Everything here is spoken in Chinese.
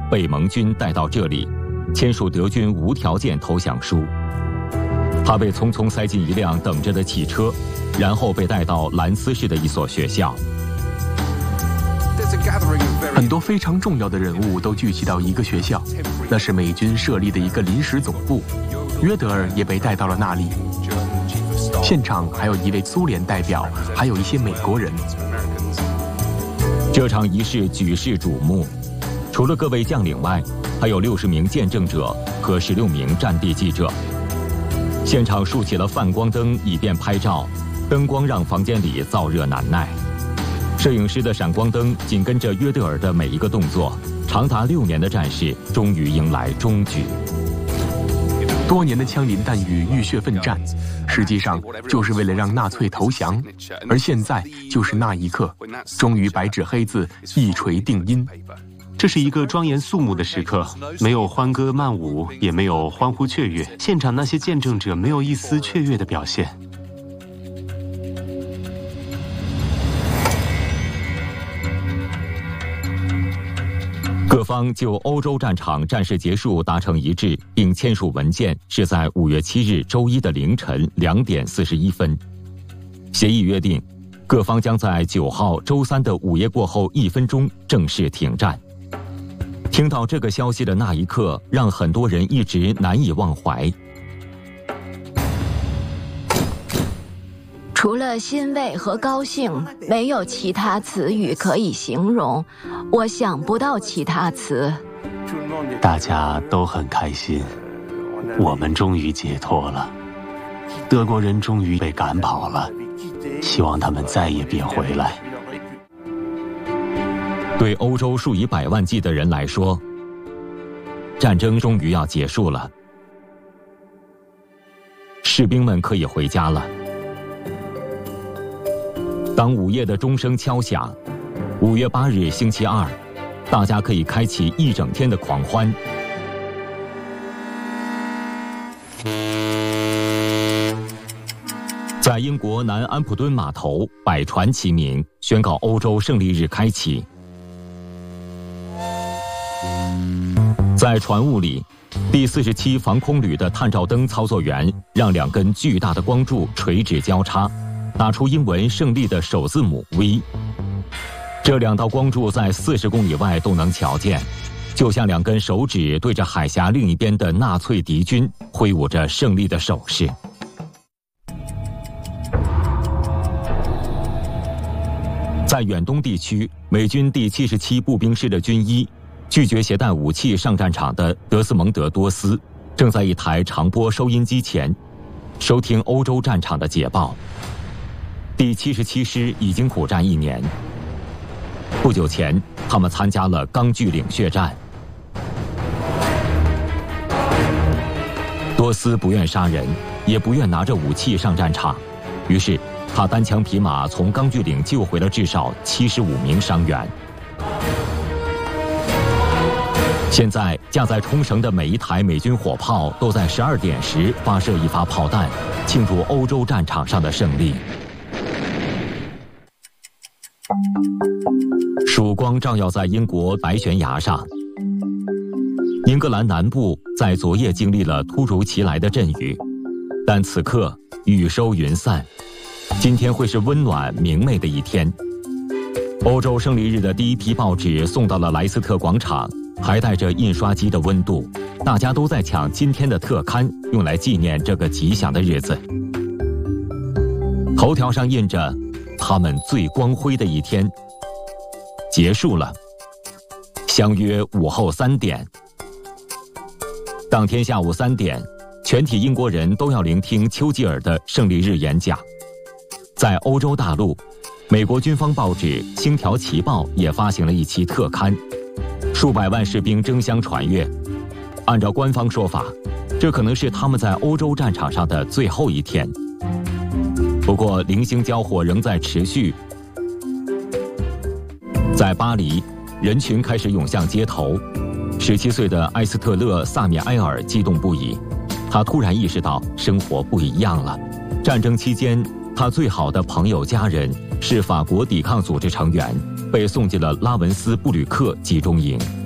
被盟军带到这里，签署德军无条件投降书。他被匆匆塞进一辆等着的汽车，然后被带到兰斯市的一所学校。 很多非常重要的人物都聚集到一个学校，那是美军设立的一个临时总部。约德尔也被带到了那里。现场还有一位苏联代表，还有一些美国人。 这场仪式举世瞩目，除了各位将领外，还有60名见证者和16名战地记者。现场竖起了泛光灯，以便拍照，灯光让房间里燥热难耐。摄影师的闪光灯紧跟着约德尔的每一个动作，长达6年的战事终于迎来终局。 多年的枪林弹雨、浴血奋战，实际上就是为了让纳粹投降，而现在就是那一刻，终于白纸黑字，一锤定音。 这是一个庄严肃穆的时刻，没有欢歌曼舞，也没有欢呼雀跃。现场那些见证者没有一丝雀跃的表现。 各方就欧洲战场战事结束达成一致，并签署文件，是在5月7日周一的凌晨2点41分。协议约定，各方将在9号周三的午夜过后1分钟正式停战。听到这个消息的那一刻，让很多人一直难以忘怀。 除了欣慰和高兴，没有其他词语可以形容，我想不到其他词。 大家都很开心，我们终于解脱了，德国人终于被赶跑了，希望他们再也别回来。 对欧洲数以百万计的人来说，战争终于要结束了，士兵们可以回家了。当午夜的钟声敲响，5月8日星期二，大家可以开启一整天的狂欢。在英国南安普敦码头，百船齐鸣，宣告欧洲胜利日开启。在船坞里，第47防空旅的探照灯操作员让2根巨大的光柱垂直交叉，打出英文胜利的首字母 V。 这2道光柱在40公里外都能瞧见，就像2根手指对着海峡另一边的纳粹敌军挥舞着胜利的手势。在远东地区，美军第77步兵师的军医拒绝携带武器上战场的德斯蒙德·多斯，正在一台长波收音机前收听欧洲战场的捷报。第77师已经苦战1年。不久前，他们参加了钢锯岭血战。多斯不愿杀人，也不愿拿着武器上战场，于是他单枪匹马从钢锯岭救回了至少75名伤员。现在架在冲绳的每一台美军火炮都在12点时发射一发炮弹，庆祝欧洲战场上的胜利。曙光照耀在英国白悬崖上。英格兰南部在昨夜经历了突如其来的阵雨，但此刻雨收云散，今天会是温暖明媚的一天。欧洲胜利日的第一批报纸送到了莱斯特广场，还带着印刷机的温度，大家都在抢今天的特刊，用来纪念这个吉祥的日子。头条上印着他们最光辉的一天结束了，相约午后3点。当天下午3点，全体英国人都要聆听丘吉尔的胜利日演讲。在欧洲大陆，美国军方报纸《星条旗报》也发行了一期特刊，数百万士兵争相传阅。按照官方说法，这可能是他们在欧洲战场上的最后一天。不过，零星交火仍在持续。在巴黎，人群开始涌向街头。17岁的埃斯特勒·萨米埃尔激动不已，他突然意识到生活不一样了。战争期间，他最好的朋友家人是法国抵抗组织成员，被送进了拉文斯布吕克集中营。